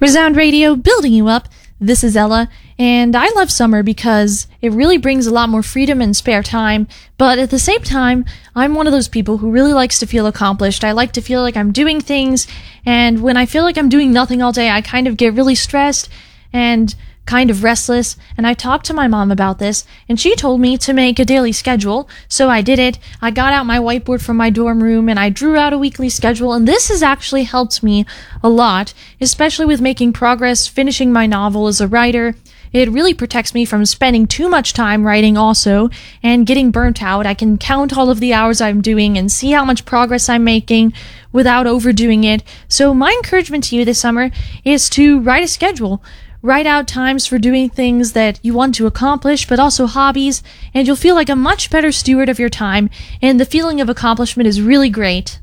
Resound Radio, building you up. This is Ella, and I love summer because it really brings a lot more freedom and spare time, but at the same time, I'm one of those people who really likes to feel accomplished. I like to feel like I'm doing things, and when I feel like I'm doing nothing all day, I kind of get really stressed and kind of restless, and I talked to my mom about this, and she told me to make a daily schedule, so I did it. I got out my whiteboard from my dorm room, and I drew out a weekly schedule, and this has actually helped me a lot, especially with making progress, finishing my novel as a writer. It really protects me from spending too much time writing also, and getting burnt out. I can count all of the hours I'm doing and see how much progress I'm making without overdoing it. So my encouragement to you this summer is to write a schedule. Write out times for doing things that you want to accomplish, but also hobbies, and you'll feel like a much better steward of your time, and the feeling of accomplishment is really great.